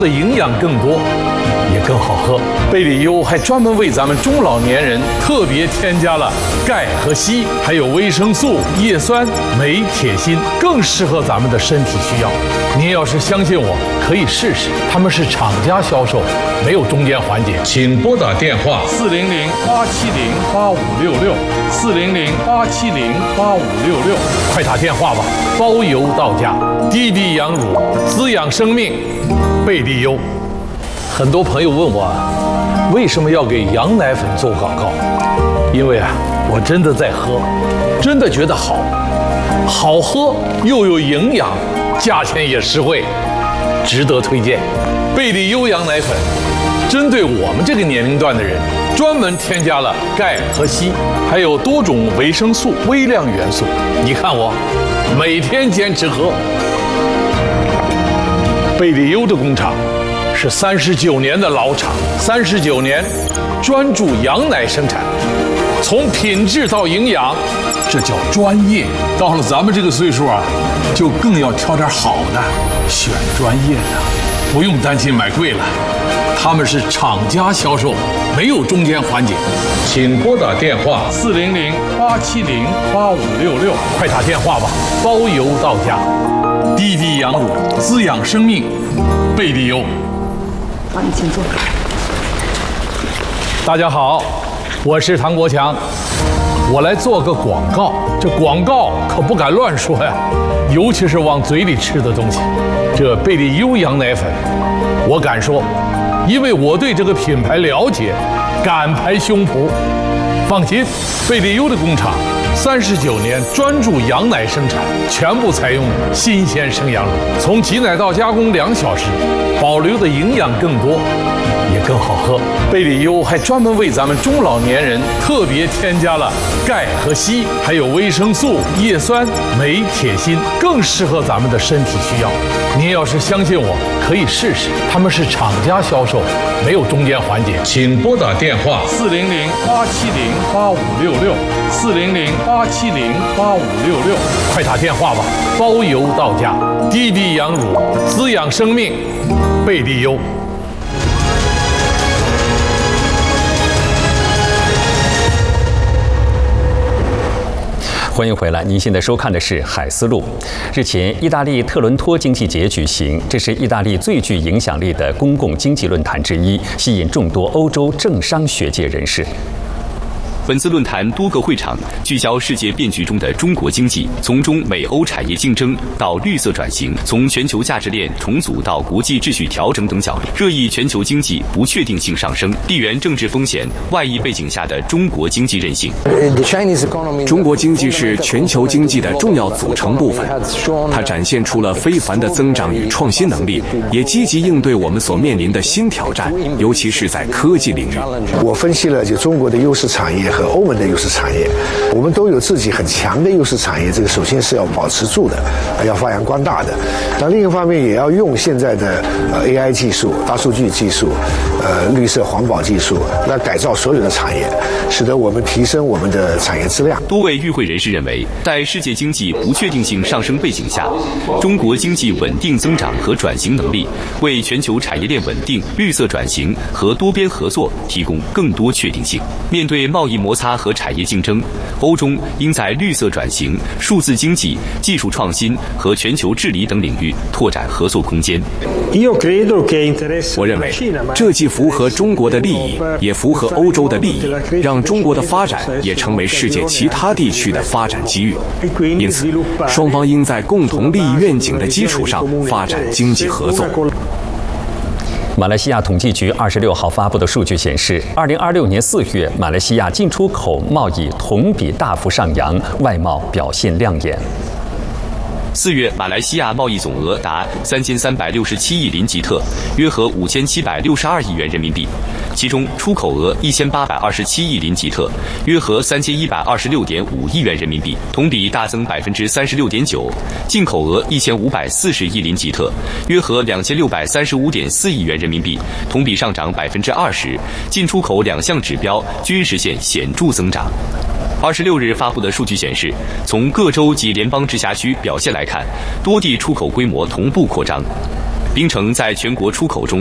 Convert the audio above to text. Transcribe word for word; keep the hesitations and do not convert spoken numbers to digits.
的营养更多，也更好喝。贝里优还专门为咱们中老年人特别添加了钙和硒，还有维生素、叶酸、镁、铁、锌，更适合咱们的身体需要。您要是相信我，可以试试。他们是厂家销售，没有中间环节。请拨打电话四零零八七零八五六六四零零八七零八五六六，快打电话吧，包邮到家。滴滴羊乳，滋养生命。贝利优。很多朋友问我，为什么要给羊奶粉做广告？因为啊，我真的在喝，真的觉得好，好喝又有营养，价钱也实惠，值得推荐。贝利优羊奶粉针对我们这个年龄段的人，专门添加了钙和硒，还有多种维生素、微量元素。你看我，每天坚持喝。贝利优的工厂是三十九年的老厂，三十九年专注羊奶生产，从品质到营养，这叫专业。到了咱们这个岁数啊，就更要挑点好的，选专业的，不用担心买贵了。他们是厂家销售，没有中间环节。请拨打电话四零零八七零八五六六，快打电话吧，包邮到家。滴滴羊乳，滋养生命，贝利优。 好，你请坐。 大家好，我是唐国强，我来做个广告。这广告可不敢乱说呀，尤其是往嘴里吃的东西。这贝利优羊奶粉，我敢说，因为我对这个品牌了解，敢拍胸脯。放心，贝利优的工厂三十九年专注羊奶生产，全部采用新鲜生羊乳，从挤奶到加工两小时，保留的营养更多，也更好喝。贝利优还专门为咱们中老年人特别添加了钙和硒，还有维生素、叶酸、镁、铁、锌，更适合咱们的身体需要。您要是相信我，可以试试。他们是厂家销售，没有中间环节。请拨打电话四零零八七零八五六六四零零八七零八五六六，快打电话吧，包邮到家。滴滴羊乳，滋养生命，贝利优。 欢迎回来，您现在收看的是《海思路》。日前，意大利特伦托经济节举行，这是意大利最具影响力的公共经济论坛之一，吸引众多欧洲政商学界人士。 本次论坛多个会场聚焦世界变局中的中国经济，从中美欧产业竞争到绿色转型，从全球价值链重组到国际秩序调整等角度，热议全球经济不确定性上升、地缘政治风险、外溢背景下的中国经济韧性。 中国经济是全球经济的重要组成部分，它展现出了非凡的增长与创新能力，也积极应对我们所面临的新挑战，尤其是在科技领域。 我分析了就中国的优势产业和欧盟的优势产业，我们都有自己很强的优势产业，这个首先是要保持住的，要发扬光大的。那另一方面也要用现在的呃 A I 技术、大数据技术、呃绿色环保技术来改造所有的产业，使得我们提升我们的产业质量。 多位与会人士认为，在世界经济不确定性上升背景下，中国经济稳定增长和转型能力为全球产业链稳定、绿色转型和多边合作提供更多确定性。面对贸易摩擦和产业竞争，欧中应在绿色转型、数字经济、技术创新和全球治理等领域拓展合作空间。 我认为，这既符合中国的利益，也符合欧洲的利益，让中国的发展也成为世界其他地区的发展机遇。因此，双方应在共同利益愿景的基础上发展经济合作。 马来西亚统计局二十六号发布的数据显示，二零二六年四月，马来西亚进出口贸易同比大幅上扬，外贸表现亮眼。 四月，马来西亚贸易总额达三千三百六十七亿林吉特，约合五千七百六十二亿元人民币。其中，出口额一千八百二十七亿林吉特，约合三千一百二十六点五亿元人民币，同比大增百分之三十六点九；进口额一千五百四十亿林吉特，约合两千六百三十五点四亿元人民币，同比上涨百分之二十。进出口两项指标均实现显著增长。二十六日发布的数据显示，从各州及联邦直辖区表现来看，多地出口规模同步扩张。 冰城在全国出口中